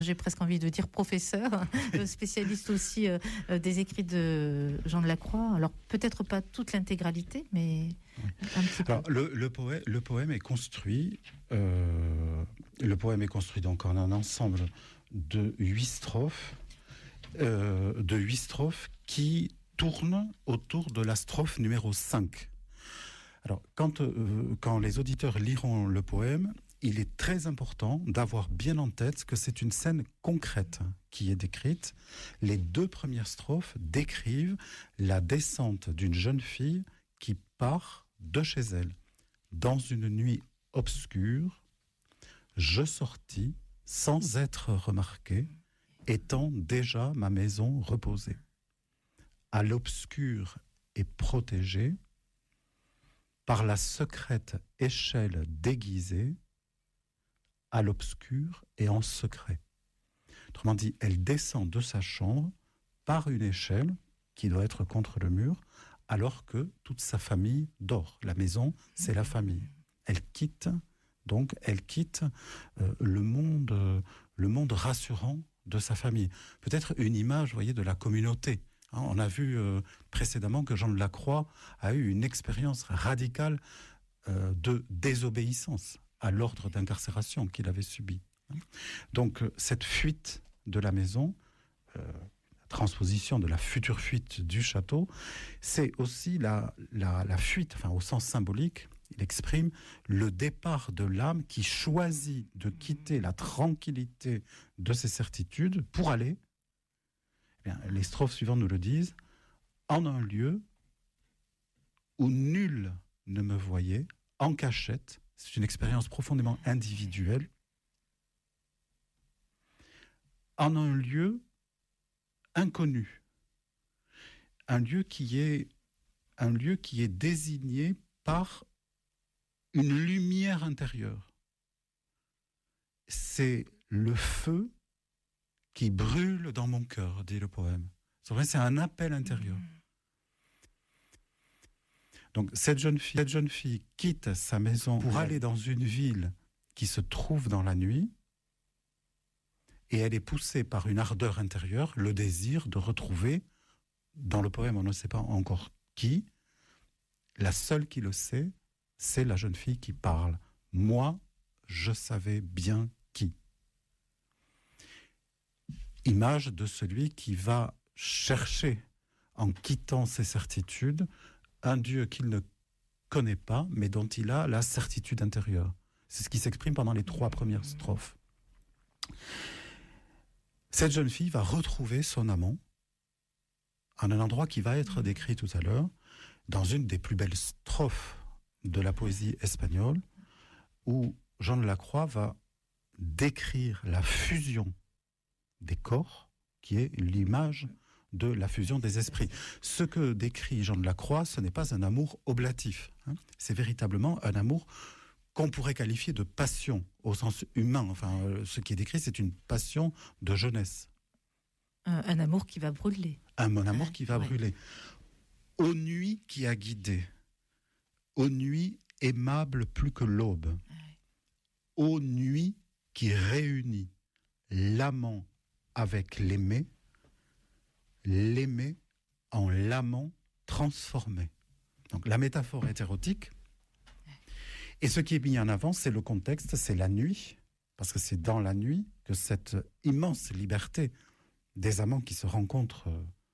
j'ai presque envie de dire professeur, spécialiste aussi des écrits de Jean de la Croix. Alors peut-être pas toute l'intégralité, mais un petit peu. Alors le poème est construit. Le poème est construit donc en un ensemble de 8 strophes, qui tournent autour de la strophe numéro 5. Alors quand les auditeurs liront le poème, il est très important d'avoir bien en tête que c'est une scène concrète qui est décrite. Les 2 premières strophes décrivent la descente d'une jeune fille qui part de chez elle. Dans une nuit obscure, je sortis sans être remarqué, étant déjà ma maison reposée. À l'obscur et protégée, par la secrète échelle déguisée, à l'obscur et en secret. Autrement dit, elle descend de sa chambre par une échelle qui doit être contre le mur, alors que toute sa famille dort. La maison, c'est la famille. Elle quitte le monde rassurant de sa famille. Peut-être une image, vous voyez, de la communauté. On a vu précédemment que Jean de la Croix a eu une expérience radicale de désobéissance à l'ordre d'incarcération qu'il avait subi. Donc cette fuite de la maison, la transposition de la future fuite du château, c'est aussi la fuite, enfin au sens symbolique, il exprime le départ de l'âme qui choisit de quitter la tranquillité de ses certitudes pour aller, eh bien, les strophes suivantes nous le disent, en un lieu où nul ne me voyait, en cachette. C'est une expérience profondément individuelle. En un lieu inconnu. Un lieu qui est désigné par une lumière intérieure. C'est le feu qui brûle dans mon cœur, dit le poème. C'est vrai, c'est un appel intérieur. Donc cette jeune fille quitte sa maison pour aller dans une ville qui se trouve dans la nuit, et elle est poussée par une ardeur intérieure, le désir de retrouver, dans le poème on ne sait pas encore qui, la seule qui le sait, c'est la jeune fille qui parle. Moi, je savais bien qui. Image de celui qui va chercher, en quittant ses certitudes, un Dieu qu'il ne connaît pas, mais dont il a la certitude intérieure. C'est ce qui s'exprime pendant les 3 premières strophes. Cette jeune fille va retrouver son amant en un endroit qui va être décrit tout à l'heure, dans une des plus belles strophes de la poésie espagnole, où Jean de la Croix va décrire la fusion des corps, qui est l'image de la fusion des esprits. Ce que décrit Jean de la Croix, ce n'est pas un amour oblatif. C'est véritablement un amour qu'on pourrait qualifier de passion au sens humain. Enfin, ce qui est décrit, c'est une passion de jeunesse. Un amour qui va brûler. Un amour qui va brûler. Aux nuits qui a guidé, aux nuits aimables plus que l'aube, aux nuits qui réunit l'amant avec l'aimé, l'aimer en l'amant transformé. Donc la métaphore est érotique. Et ce qui est mis en avant, c'est le contexte, c'est la nuit, parce que c'est dans la nuit que cette immense liberté des amants qui se rencontrent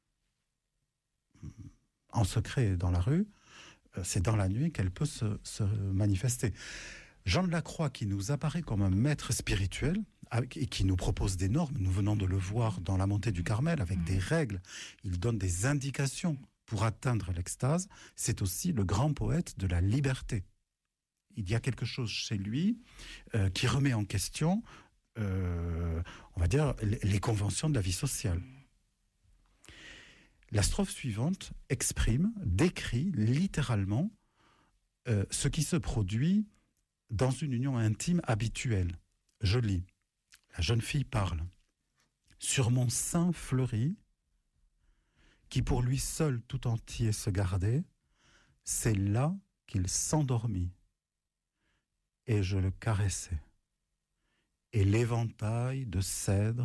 en secret dans la rue, c'est dans la nuit qu'elle peut se manifester. Jean de la Croix, qui nous apparaît comme un maître spirituel et qui nous propose des normes, nous venons de le voir dans la montée du Carmel avec des règles, il donne des indications pour atteindre l'extase, c'est aussi le grand poète de la liberté. Il y a quelque chose chez lui qui remet en question, on va dire, les conventions de la vie sociale. La strophe suivante décrit littéralement ce qui se produit dans une union intime habituelle. Je lis. La jeune fille parle. Sur mon sein fleuri, qui pour lui seul tout entier se gardait, c'est là qu'il s'endormit. Et je le caressais. et l'éventail de cèdres